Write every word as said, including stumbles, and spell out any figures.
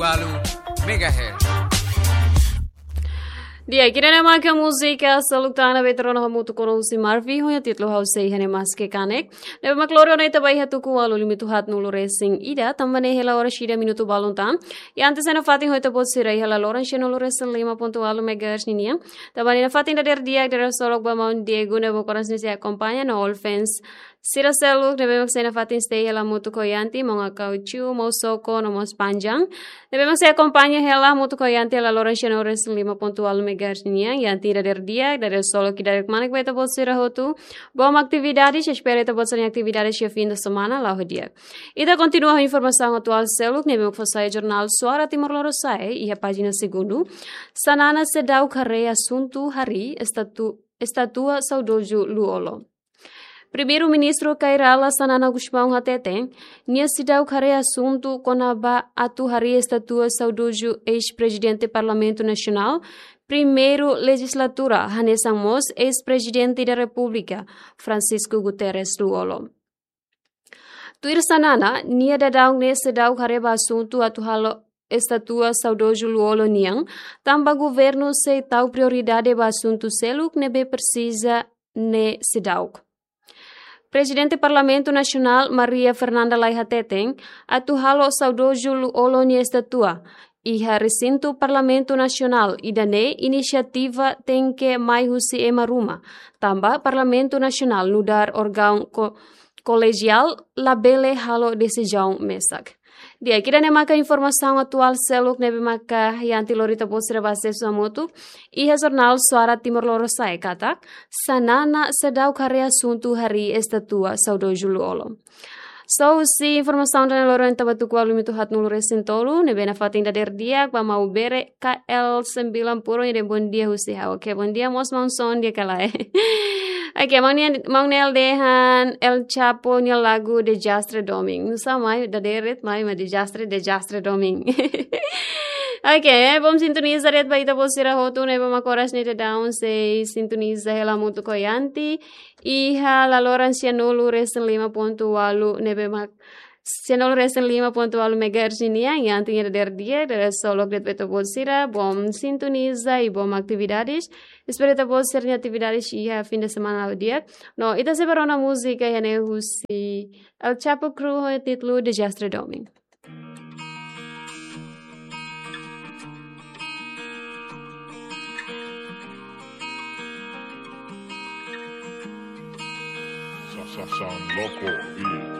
walu megahertz. Dia, kirana maka música salutana veterano hamutu kono si Marvi hoya titlo hause hene maske kanek. Nebe makloro na itabai hatu ku walu limitu hat nulo racing ida tambane hela ora shida minuto balontan. E antes na fatin hoita bot sirai hela loran sheno lo racing lima ponto walu megahertz ninia. Tambane na fatin da der dia der solok ba maun Diego nebo koras ni se acompanha no all fans. Sira seluk nebe mak sena fatin stay hela mutu koyanti monga kauchu mo soko no mos panjang. Nebe mak se acompanha hela mutu koyanti hela loran sheno racing lima ponto walu megahertz ninia. E antira der dia der solok que der manek vai ta bot sira hotu. Bom atividades, espera ta bot sira atividades che fim de semana lá o dia. E da continua a informação atual seluk nebe mak fosai jornal Suara Timor Leste e a página segundo. Sanana sedau kare assunto hari estatu estatua saudojo luolo. Primeiro-ministro Kairala Sanana Gusmão Hatete, nia sidau kare assunto konaba atu hari estatua saudojo ex-presidente Parlamento Nacional, primeiro legislatura Hanesang Mos, ex-presidente da República, Francisco Guterres Luolo. Tuir Sanana, nia dadau ne sedau kare assunto atu halo estatua saudojo luolo niang, tamba governo se tau prioridade ba assunto seluk nebe precisa ne sedauk. Presidente Parlamento Nacional Maria Fernanda Laihateten atu halo saudojo luolo ni estatua e ha recinto Parlamento Nacional idane inisiativa tem que mai husi ema ruma. Tamba Parlamento Nacional nudar órgão co colegial labele halo decisão mesak. Dia kita ne maka informação atual seluk nebe maka yanti lorita posira base suamotu e jornal Suara Timor Leste kata sanana sedau kare assunto hari estatua saudojo luolo. So, si informação da loro enta batu kualu mitu hat nulu resintolu nebe na fatin da der dia ba mau bere K L sembilan puluh ni de bon dia husi ha. Oke, bon dia mos mau son dia kala. Oke, mau ni mau nel dehan El Chapo ni lagu de Jastre Doming. Nusa mai da deret mai ma de Jastre de Jastre Doming. Oke, bom sintoniza ret baita posira hotu nebe makoras ni de down se sintoniza hela mutu koyanti. Iha la loran sianulu resen lima ponto walu nebe mak sianulu resen lima ponto walu megahertz niya yang antinya der dia der solok det beto bolsira bom sintoniza e bom atividades espero ta bolsir ni atividades iha fin de semana ao dia no ita se barona música hene husi El Chapo Crew ho titlu de Jastre Doming. Sound loco,